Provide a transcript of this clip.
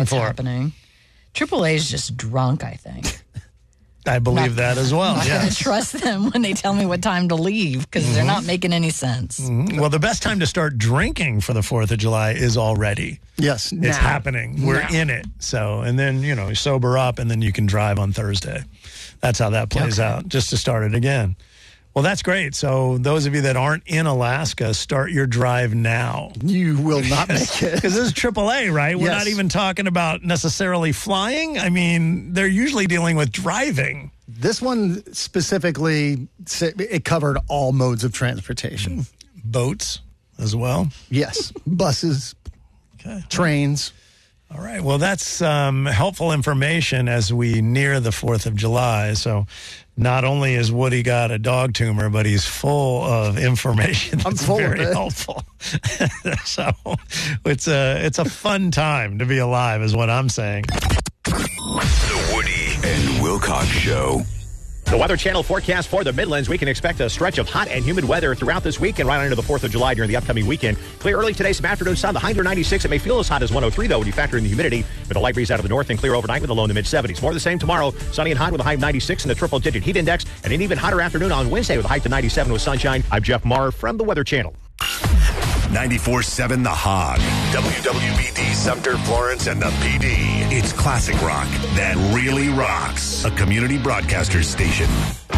what's for? happening. AAA is just drunk, I think. I believe that as well. I'm not going Yes. to trust them when they tell me what time to leave because they're not making any sense. Well, the best time to start drinking for the 4th of July is already. Yes. It's happening. We're Now. in it. So, and then, you know, sober up and then you can drive on Thursday. That's how that plays out, just to start it again. Well, that's great. So those of you that aren't in Alaska, start your drive now. You will not make it. Because this is AAA, right? We're Yes. not even talking about necessarily flying. I mean, they're usually dealing with driving. This one specifically, it covered all modes of transportation. Boats as well. Yes. Buses, Okay. trains. All right. Well, that's helpful information as we near the 4th of July. So not only has Woody got a dog tumor, but he's full of information that's full of very it. helpful. So it's a fun time to be alive is what I'm saying. The Woody and Wilcox Show. The Weather Channel forecast for the Midlands. We can expect a stretch of hot and humid weather throughout this week and right on into the 4th of July during the upcoming weekend. Clear early today, some afternoon sun. The high near 96. It may feel as hot as 103, though, when you factor in the humidity. With a light breeze out of the north and clear overnight with a low in the mid-70s. More of the same tomorrow. Sunny and hot with a high of 96 and a triple-digit heat index. And an even hotter afternoon on Wednesday with a high to 97 with sunshine. I'm Jeff Marr from the Weather Channel. 94.7 The Hog. WWBD Sumter, Florence, and the PD. It's classic rock that really rocks. A community broadcaster station.